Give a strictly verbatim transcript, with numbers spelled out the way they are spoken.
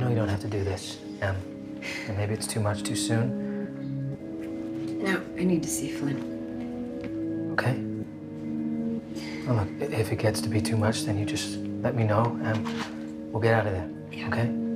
know you don't have to do this, Em. And maybe it's too much too soon. No, I need to see Flynn. Okay? Well, look, if it gets to be too much, then you just let me know, and we'll get out of there. Yeah. Okay?